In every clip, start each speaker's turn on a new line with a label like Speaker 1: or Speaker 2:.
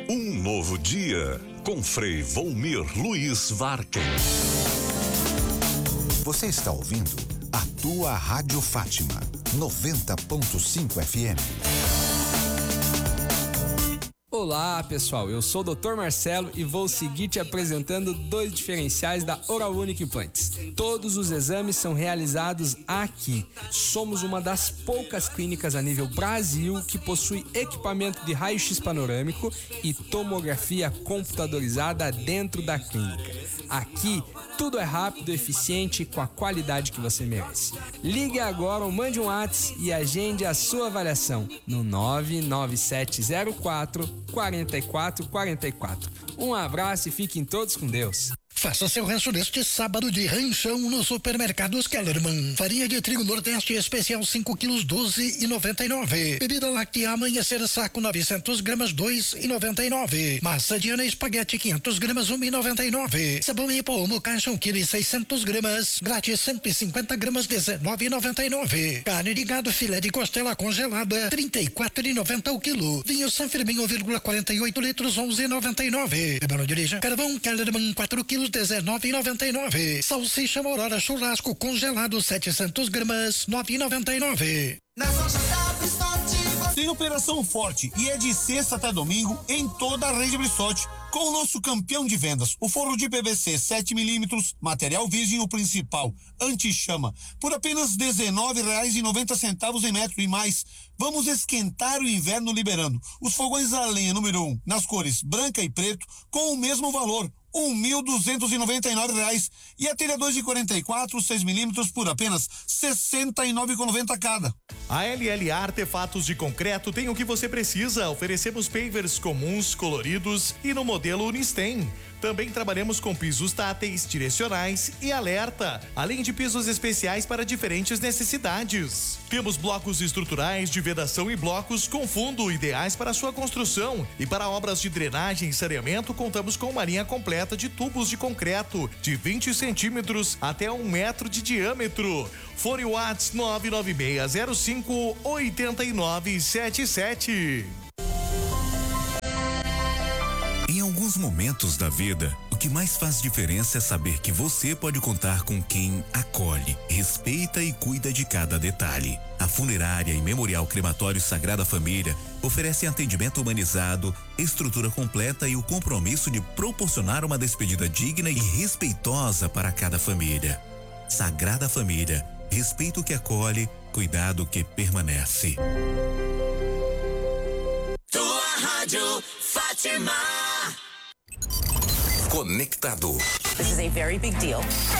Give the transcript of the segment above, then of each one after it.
Speaker 1: Um novo dia com Frei Volmir Luiz Varken.
Speaker 2: Você está ouvindo a tua Rádio Fátima 90.5 FM.
Speaker 3: Olá pessoal, eu sou o Dr. Marcelo e vou seguir te apresentando 2 diferenciais da Oral Unique Implantes. Todos os exames são realizados aqui. Somos uma das poucas clínicas a nível Brasil que possui equipamento de raio-x panorâmico e tomografia computadorizada dentro da clínica. Aqui, tudo é rápido, eficiente e com a qualidade que você merece. Ligue agora ou mande um WhatsApp e agende a sua avaliação no 99704 4444. Um abraço e fiquem todos com Deus.
Speaker 4: Faça seu rancho neste sábado de ranchão nos supermercados Kellerman. Farinha de trigo Nordeste especial 5 quilos 12,99. Bebida láctea Amanhecer saco 900 gramas 2,99. Massa Diana espaguete 500 gramas 1,99. Sabão em pó caixa 1 quilo e 600 gramas grátis 150 gramas 19,99. Carne de gado filé de costela congelada 34,90 o quilo. Vinho San Firmin 1,48 litros 11,99. Não dirija. Carvão Kellerman 4 quilos 19,99. Salsicha Aurora churrasco congelado 700 gramas 9,99.
Speaker 5: Tem operação forte e é de sexta até domingo em toda a rede Brissotti com o nosso campeão de vendas, o forro de PVC 7mm, material virgem o principal, anti-chama, por apenas R$19,90 em metro e mais. Vamos esquentar o inverno liberando os fogões a lenha número 1 nas cores branca e preto com o mesmo valor, R$1.299, e a telha 2 de 44, 6mm por apenas R$69,90 cada.
Speaker 6: A LLA Artefatos de Concreto tem o que você precisa. Oferecemos pavers comuns, coloridos e no modelo Unistem. Também trabalhamos com pisos táteis, direcionais e alerta, além de pisos especiais para diferentes necessidades. Temos blocos estruturais de vedação e blocos com fundo ideais para sua construção. E para obras de drenagem e saneamento, contamos com uma linha completa de tubos de concreto de 20 centímetros até 1 metro de diâmetro. Fone WhatsApp 996058977.
Speaker 2: Em alguns momentos da vida, o que mais faz diferença é saber que você pode contar com quem acolhe, respeita e cuida de cada detalhe. A Funerária e Memorial Crematório Sagrada Família oferecem atendimento humanizado, estrutura completa e o compromisso de proporcionar uma despedida digna e respeitosa para cada família. Sagrada Família, respeito que acolhe, cuidado que permanece.
Speaker 7: Tua Rádio Fátima.
Speaker 2: Conectado.
Speaker 7: This is a very big deal.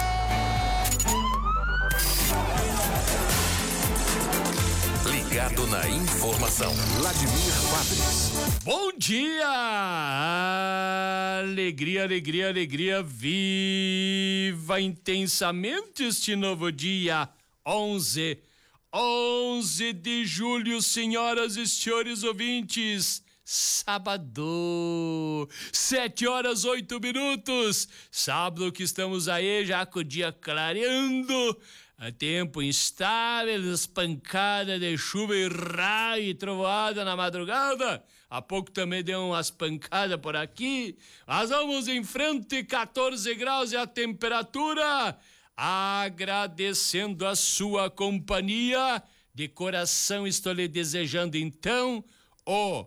Speaker 2: Ligado na informação. Vladimir Quadros.
Speaker 8: Bom dia! Alegria, alegria, alegria. Viva intensamente este novo dia. 11 de julho, senhoras e senhores ouvintes. Sábado, 7h08. Sábado que estamos aí já com o dia clareando, a tempo instável, as pancadas de chuva e raio e trovoada na madrugada. Há pouco também deu umas pancadas por aqui. Mas vamos em frente, 14 graus é a temperatura. Agradecendo a sua companhia, de coração estou lhe desejando então o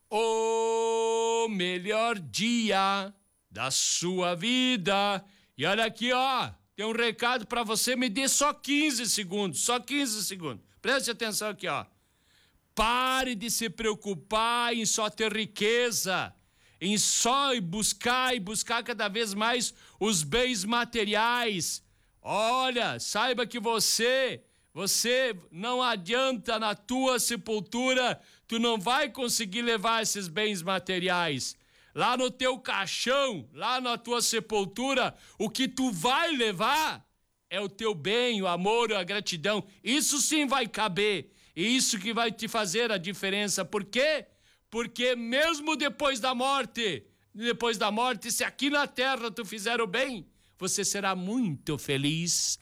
Speaker 8: melhor dia da sua vida. E olha aqui, ó, tem um recado pra você, me dê só 15 segundos, preste atenção aqui, ó. Pare de se preocupar em só ter riqueza, em só buscar cada vez mais os bens materiais. Olha, saiba que você não adianta, na tua sepultura, tu não vai conseguir levar esses bens materiais. Lá no teu caixão, lá na tua sepultura, o que tu vai levar é o teu bem, o amor, a gratidão. Isso sim vai caber. E isso que vai te fazer a diferença. Por quê? Porque mesmo depois da morte, se aqui na terra tu fizer o bem, você será muito feliz.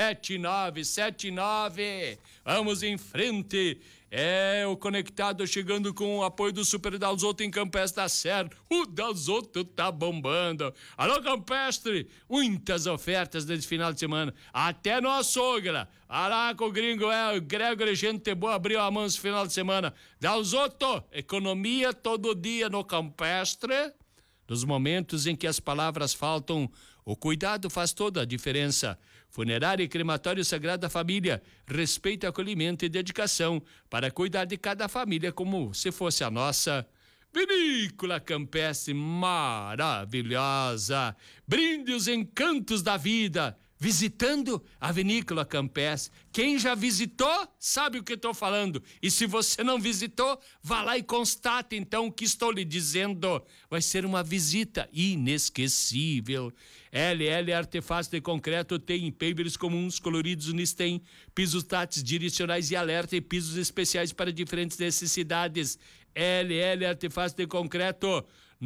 Speaker 8: 7979. Vamos em frente. É o Conectado chegando com o apoio do Super Dalzotto em Campestre da Serra. O Dalzotto tá bombando. Alô, Campestre, muitas ofertas nesse final de semana. Até nossa sogra. Lá com o gringo, o Gregory, gente boa, abriu a mão esse final de semana. Dalzotto, economia todo dia no Campestre. Nos momentos em que as palavras faltam, o cuidado faz toda a diferença. Funerária e Crematório Sagrada Família, respeito, acolhimento e dedicação para cuidar de cada família como se fosse a nossa. Vinícola Campestre maravilhosa, brinde os encantos da vida, visitando a Vinícola Campestre. Quem já visitou sabe o que estou falando. E se você não visitou, vá lá e constate então o que estou lhe dizendo. Vai ser uma visita inesquecível. LL Artefatos de Concreto tem pavers comuns, coloridos Unistem, pisos táteis direcionais e alerta e pisos especiais para diferentes necessidades. LL Artefatos de Concreto,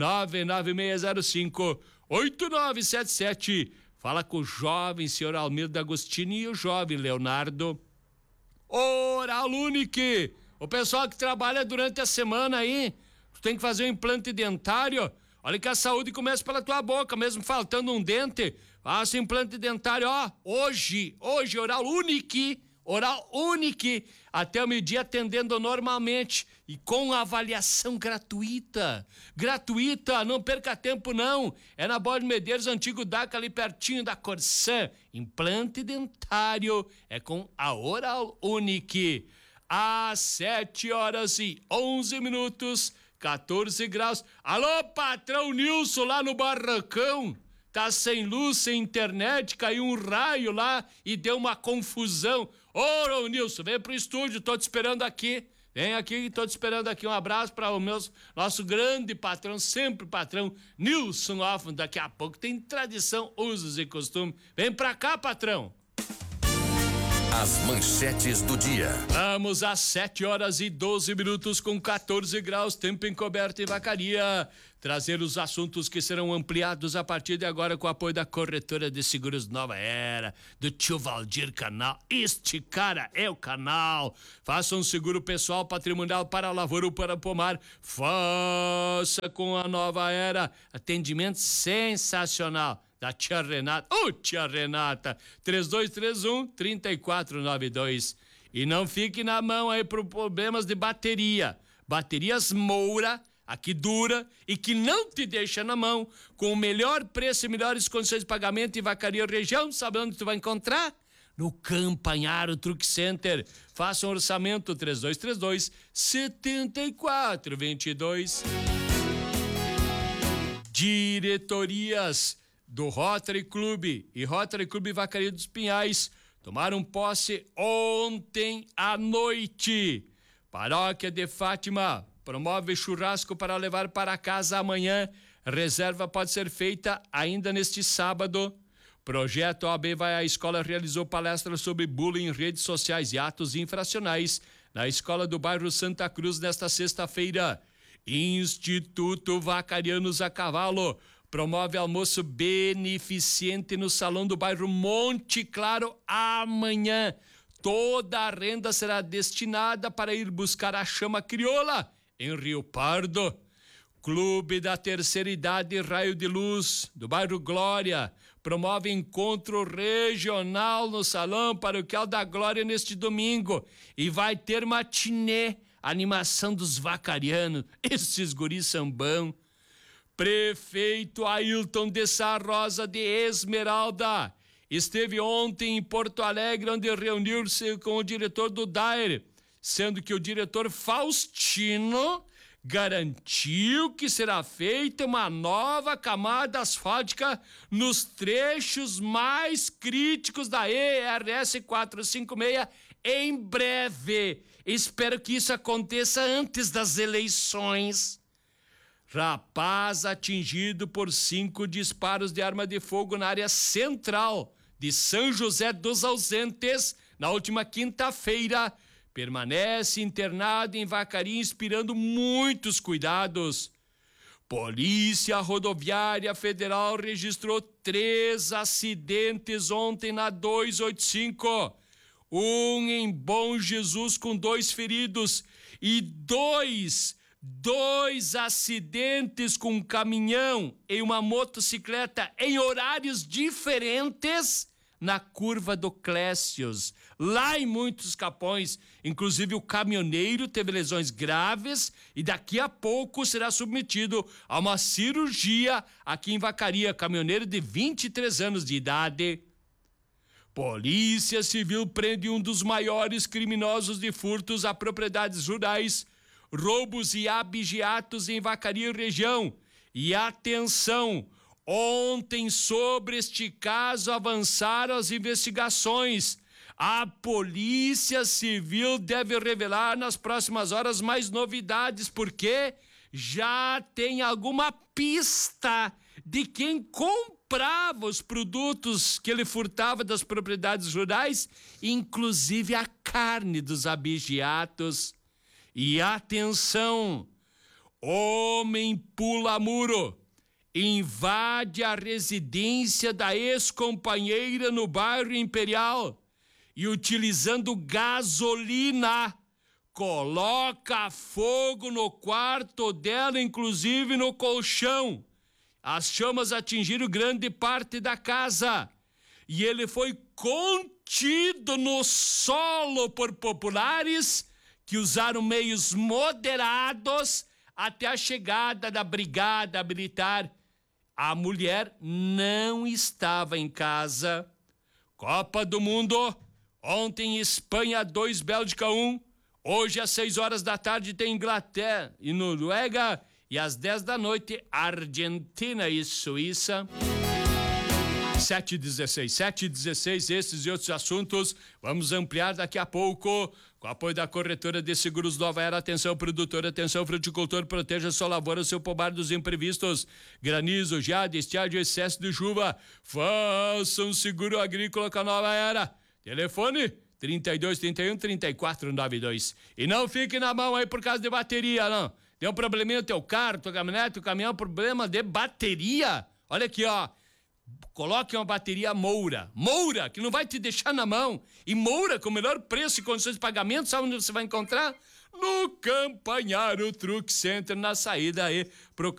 Speaker 8: 99605-8977. Fala com o jovem senhor Almir D'Agostini e o jovem Leonardo. Oral Unique, o pessoal que trabalha durante a semana aí, tem que fazer um implante dentário. Olha que a saúde começa pela tua boca, mesmo faltando um dente. Faça implante dentário, ó, hoje, Oral Unique, até o meio-dia atendendo normalmente e com avaliação gratuita. Gratuita, não perca tempo não. É na Borges Medeiros, antigo DACA, ali pertinho da Corsã. Implante dentário é com a Oral Unique. Às 7h11, 14 graus. Alô, patrão Nilson, lá no Barracão. Tá sem luz, sem internet, caiu um raio lá e deu uma confusão. Ô, Nilson, vem pro estúdio, tô te esperando aqui. Vem aqui, tô te esperando aqui. Um abraço para o nosso grande patrão, sempre patrão, Nilson Hoffman. Daqui a pouco tem tradição, usos e costumes. Vem pra cá, patrão.
Speaker 1: As manchetes do dia.
Speaker 8: Vamos às 7h12 com 14 graus, tempo encoberto e Vacaria. Trazer os assuntos que serão ampliados a partir de agora com o apoio da Corretora de Seguros Nova Era, do tio Valdir Canal. Este cara é o canal. Faça um seguro pessoal, patrimonial para lavoura ou para pomar. Faça com a Nova Era. Atendimento sensacional da tia Renata. Tia Renata, 3231-3492. E não fique na mão aí por problemas de bateria. Baterias Moura, a que dura e que não te deixa na mão, com o melhor preço e melhores condições de pagamento em Vacaria região. Sabe onde tu vai encontrar? No Campanharo Truck Center. Faça um orçamento 3232-7422. Diretorias do Rotary Clube e Rotary Clube Vacaria dos Pinhais tomaram posse ontem à noite. Paróquia de Fátima promove churrasco para levar para casa amanhã. Reserva pode ser feita ainda neste sábado. Projeto OAB Vai à Escola realizou palestra sobre bullying em redes sociais e atos infracionais na escola do bairro Santa Cruz nesta sexta-feira. Instituto Vacarianos a Cavalo promove almoço beneficente no salão do bairro Monte Claro amanhã. Toda a renda será destinada para ir buscar a chama crioula em Rio Pardo. Clube da Terceira Idade Raio de Luz, do bairro Glória, promove encontro regional no Salão Paroquial da Glória neste domingo. E vai ter matinê, animação dos vacarianos, esses guris sambão. Prefeito Ailton de Sá Rosa de Esmeralda esteve ontem em Porto Alegre, onde reuniu-se com o diretor do DAER, sendo que o diretor Faustino garantiu que será feita uma nova camada asfáltica nos trechos mais críticos da ERS 456 em breve. Espero que isso aconteça antes das eleições. Rapaz atingido por 5 disparos de arma de fogo na área central de São José dos Ausentes na última quinta-feira permanece internado em Vacaria, inspirando muitos cuidados. Polícia Rodoviária Federal registrou 3 acidentes ontem na 285. Um em Bom Jesus com 2 feridos e dois acidentes com um caminhão e uma motocicleta em horários diferentes na curva do Clécius, lá em Muitos Capões. Inclusive o caminhoneiro teve lesões graves e daqui a pouco será submetido a uma cirurgia aqui em Vacaria. Caminhoneiro de 23 anos de idade. Polícia Civil prende um dos maiores criminosos de furtos a propriedades rurais, roubos e abigeatos em Vacaria e região. E atenção, ontem sobre este caso avançaram as investigações. A Polícia Civil deve revelar nas próximas horas mais novidades, porque já tem alguma pista de quem comprava os produtos que ele furtava das propriedades rurais, inclusive a carne dos abigeatos. E atenção, homem pula muro, invade a residência da ex-companheira no bairro Imperial e, utilizando gasolina, coloca fogo no quarto dela, inclusive no colchão. As chamas atingiram grande parte da casa e ele foi contido no solo por populares que usaram meios moderados até a chegada da brigada militar. A mulher não estava em casa. Copa do Mundo. Ontem Espanha 2, Bélgica 1. Hoje às 6 horas da tarde tem Inglaterra e Noruega. E às 10 da noite, Argentina e Suíça. 7h16, esses e outros assuntos vamos ampliar daqui a pouco, com o apoio da Corretora de Seguros Nova Era. Atenção produtor, atenção fruticultor, proteja sua lavoura, seu pomar dos imprevistos, granizo, geada, estiagem, excesso de chuva. Faça um seguro agrícola com a Nova Era. Telefone 3231-3492. E não fique na mão aí por causa de bateria, não. Deu um probleminha no teu carro, tua caminhonete, o caminhão, problema de bateria. Olha aqui, ó. Coloque uma bateria Moura, que não vai te deixar na mão. E Moura, com o melhor preço e condições de pagamento, sabe onde você vai encontrar? No Campanharo Truck Center, na saída aí pro